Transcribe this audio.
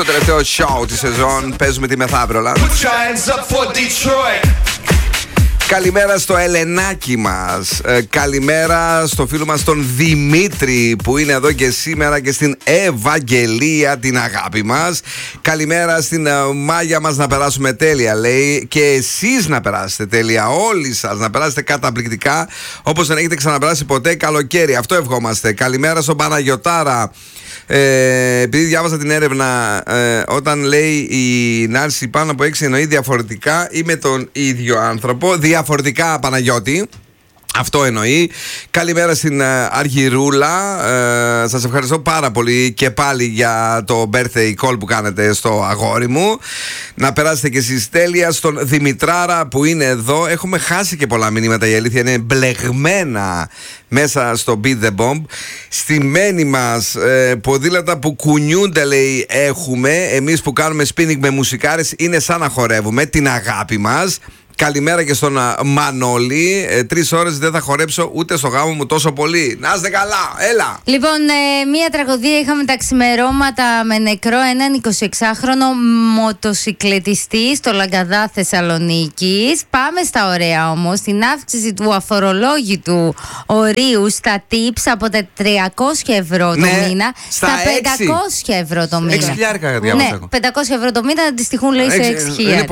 Το τελευταίο show τη σεζόν παίζουμε τη μεθαύριο. Καλημέρα στο Ελενάκι μας. Καλημέρα στο φίλο μας τον Δημήτρη που είναι εδώ και σήμερα, και στην Ευαγγελία την αγάπη μας. Καλημέρα στην Μάγια μας, να περάσουμε τέλεια λέει, και εσείς να περάσετε τέλεια, όλοι σας να περάσετε καταπληκτικά, όπως δεν έχετε ξαναπεράσει ποτέ καλοκαίρι. Αυτό ευχόμαστε. Καλημέρα στον Παναγιωτάρα. Επειδή διάβασα την έρευνα, όταν λέει η Νάνση πάνω από 6 εννοεί διαφορετικά ή με τον ίδιο άνθρωπο. Διαφορετικά, Παναγιώτη. Αυτό εννοεί. Καλημέρα στην Αργυρούλα. Σας ευχαριστώ πάρα πολύ και πάλι για το birthday call που κάνετε στο αγόρι μου. Να περάσετε και εσείς τέλεια. Στον Δημητράρα που είναι εδώ. Έχουμε χάσει και πολλά μηνύματα, η αλήθεια είναι, μπλεγμένα μέσα στο Beat the Bomb. Στη μένη μας ποδήλατα που κουνιούνται λέει έχουμε. Εμείς που κάνουμε spinning με μουσικάρες είναι σαν να χορεύουμε την αγάπη μας. Καλημέρα και στον Μανώλη. 3 ώρες δεν θα χορέψω ούτε στο γάμο μου τόσο πολύ. Να είστε καλά, έλα. Λοιπόν, μία τραγωδία είχαμε τα ξημερώματα με νεκρό έναν 26χρονο μοτοσικλετιστή στο Λαγκαδά Θεσσαλονίκης. Πάμε στα ωραία όμως. Την αύξηση του αφορολόγητου ορίου στα tips από τα 300 ευρώ το μήνα στα 500 ευρώ το μήνα. 6.000 διάβασα. Ναι, 500 ευρώ το μήνα αντιστοιχούν λέει σε 6.000.